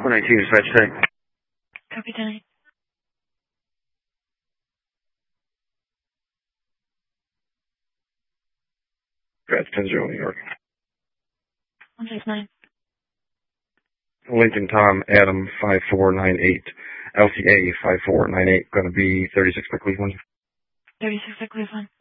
119 dispatch tank. Copy 10. That's 10-0 New York. 169. Lincoln Tom Adam 5498. LCA 5498. Going to be 36 for Cleveland. 36 at Cleveland.